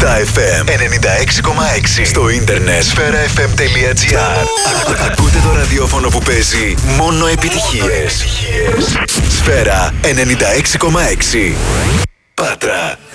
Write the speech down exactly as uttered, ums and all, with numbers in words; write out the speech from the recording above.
Star εφ εμ ενενήντα έξι κόμμα έξι. Στο ίντερνετ σφαίρα εφ εμ τελεία τζι άρ. Ακούτε το ραδιόφωνο που παίζει μόνο επιτυχίες. Σφαίρα ενενήντα έξι κόμμα έξι. Πάτρα.